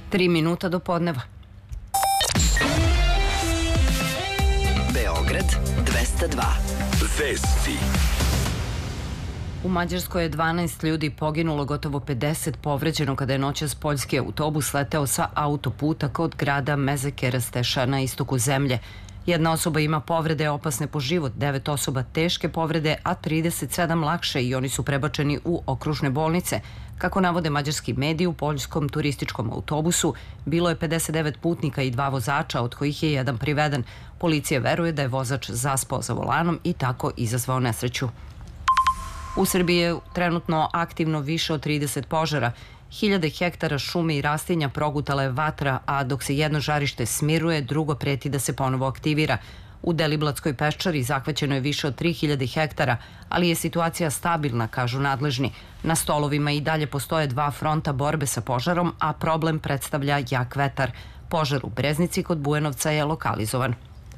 3 minuta do podneva. Beograd 202. Vesti. U Mađarskoj je 12 ljudi poginulo, gotovo 50 povređeno kada je noćas poljski autobus leteo sa autoputa kod grada Mezekeresteša na istoku zemlje. Jedna osoba ima povrede opasne po život, 9 osoba teške povrede, a 37 lakše i oni su prebačeni u okružne bolnice. Kako navode mađarski mediji, u poljskom turističkom autobusu bilo je 59 putnika i 2 vozača, od kojih je jedan priveden. Policija veruje da je vozač zaspao za volanom i tako izazvao nesreću. U Srbiji je trenutno aktivno više od 30 požara. Hiljade hektara šume i rastinja progutala je vatra, a dok se jedno žarište smiruje, drugo preti da se ponovo aktivira. U Deliblatskoj peščari zahvaćeno je više od 3000 hektara, ali je situacija stabilna, kažu nadležni. Na stolovima i dalje postoje 2 fronta borbe sa požarom, a problem predstavlja jak vetar. Požar u Breznici kod Bujanovca je lokalizovan.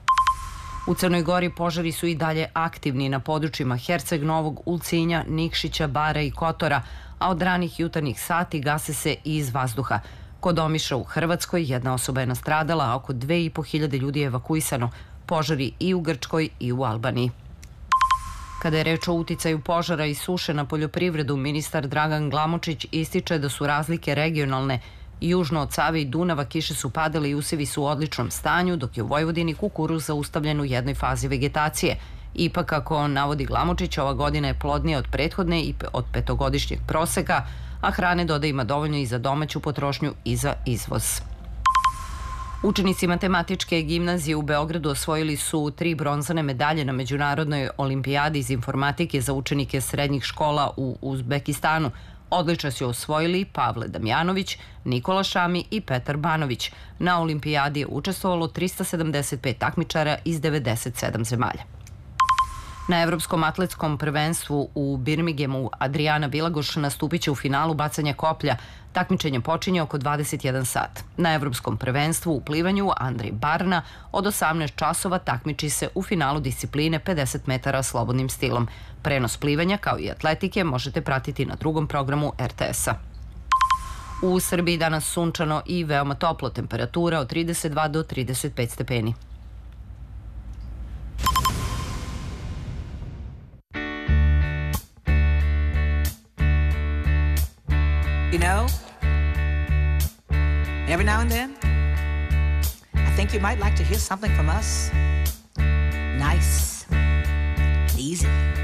U Crnoj Gori požari su i dalje aktivni na područjima Herceg Novog, Ulcinja, Nikšića, Bara i Kotora, a od ranih jutarnjih sati gase se i iz vazduha. Kod Omiša u Hrvatskoj jedna osoba je nastradala, a oko 2500 ljudi je evakuisano. Požari i u Grčkoj i u Albaniji. Kada je reč o uticaju požara i suše na poljoprivredu, ministar Dragan Glamočić ističe da su razlike regionalne. Južno od Save i Dunava kiše su padale i usevi su u odličnom stanju, dok je u Vojvodini kukuruz zaustavljen u jednoj fazi vegetacije. Ipak, kako navodi Glamočić, ova godina je plodnija od prethodne i od 5-godišnjeg proseka, a hrane doda ima dovoljno i za domaću potrošnju i za izvoz. Učenici Matematičke gimnazije u Beogradu osvojili su 3 bronzane medalje na Međunarodnoj olimpijadi iz informatike za učenike srednjih škola u Uzbekistanu. Odličja su osvojili Pavle Damjanović, Nikola Šami i Petar Banović. Na olimpijadi je učestvovalo 375 takmičara iz 97 zemalja. Na Evropskom atletskom prvenstvu u Birminghamu Adriana Bilagoš nastupit će u finalu bacanja koplja. Takmičenje počinje oko 21 sat. Na Evropskom prvenstvu u plivanju Andrej Barna od 18 časova takmiči se u finalu discipline 50 metara slobodnim stilom. Prenos plivanja kao i atletike možete pratiti na drugom programu RTS-a. U Srbiji danas sunčano i veoma toplo, temperatura od 32 do 35 stepeni. You know, every now and then, I think you might like to hear something from us. Nice, easy.